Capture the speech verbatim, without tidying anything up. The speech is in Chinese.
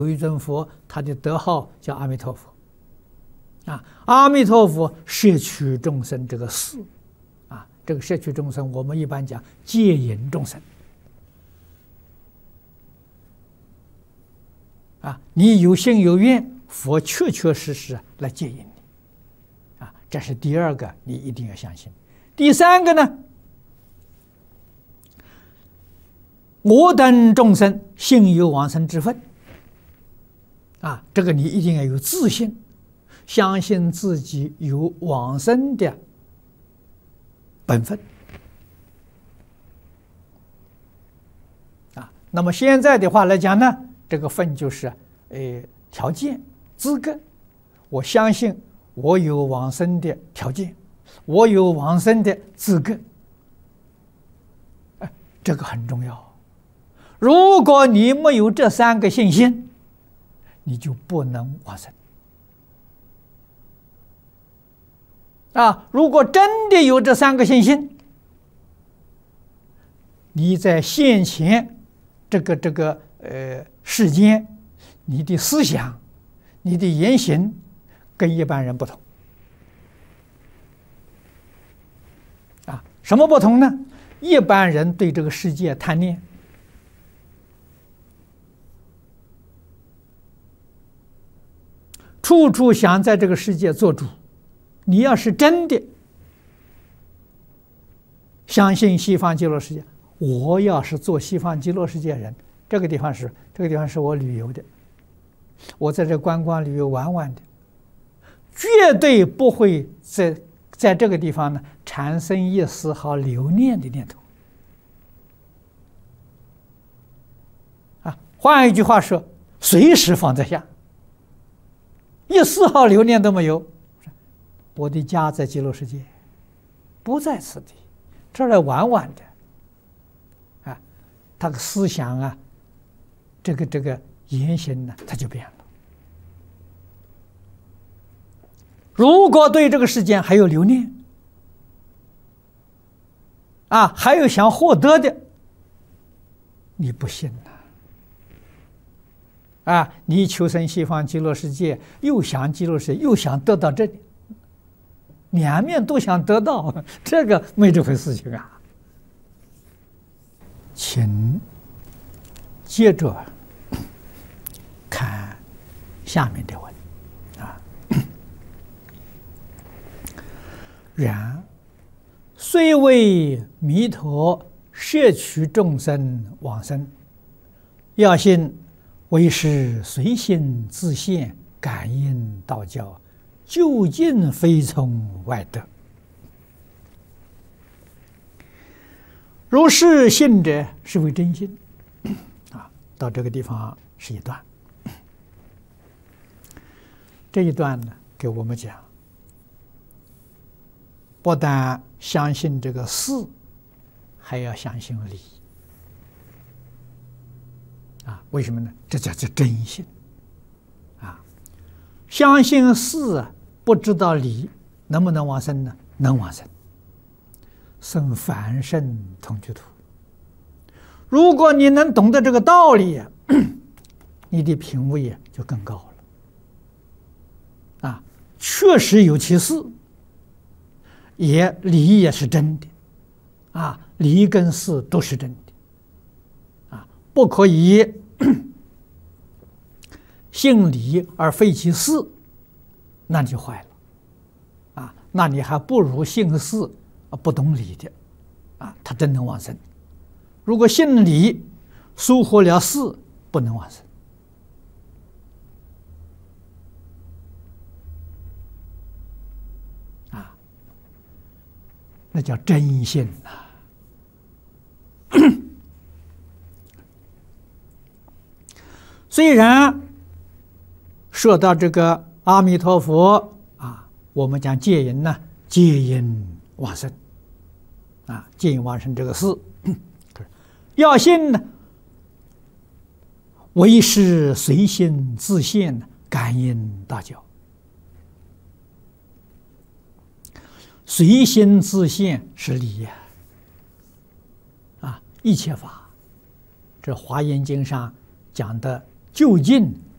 有一尊佛，他的德号叫阿弥陀佛。啊，阿弥陀佛摄取众生这个事，啊，这个摄取众生，我们一般讲戒引众生。啊，你有心有愿，佛确确实实来戒引你。啊，这是第二个，你一定要相信。第三个呢，我等众生信有往生之分。啊，这个你一定要有自信，相信自己有往生的本分。啊，那么现在的话来讲呢，这个分就是呃条件资格，我相信我有往生的条件，我有往生的资格。哎，这个很重要。如果你没有这三个信心，你就不能往生。啊，如果真的有这三个信心，你在现前这个这个呃世间，你的思想、你的言行跟一般人不同。啊，什么不同呢？一般人对这个世界贪念。处处想在这个世界做主，你要是真的相信西方极乐世界，我要是做西方极乐世界人，这个地方是这个地方是我旅游的，我在这观光旅游玩玩的，绝对不会在在这个地方呢产生一丝毫留念的念头。啊，换一句话说，随时放得下。一丝毫留念都没有，我的家在极乐世界，不在此地，这儿来玩玩的，啊，他的思想啊，这个这个言行呢，他就变了。如果对这个世界还有留念，啊，还有想获得的，你不信呐。啊，你求生西方极乐世界，又想极乐世界，又想得到这里，两面都想得到，这个没这回事情啊。请接着看下面的文啊。然虽为弥陀摄取众生往生，要信为是随心自现，感应道教，究竟非从外得。如是信者，是为真心。啊，到这个地方是一段。这一段呢，给我们讲，不但相信这个事，还要相信理。啊，为什么呢？这叫做真心。啊，相信事啊，不知道理，能不能往生呢？能往生，生凡圣同居土。如果你能懂得这个道理啊，你的品位就更高了。啊，确实有其事，也理也是真的。啊，理跟事都是真的。不可以信理而废其事，那就坏了啊！那你还不如信事啊，不懂理的啊，他真能往生。如果信理疏忽了事，不能往生啊，那叫真信呐。虽然说到这个阿弥陀佛啊，我们讲戒引呢，戒引往生啊，戒引往生这个事，要信呢，为是随心自现，感应大教。随心自现是理呀，啊，一切法，这《华严经》上讲的究竟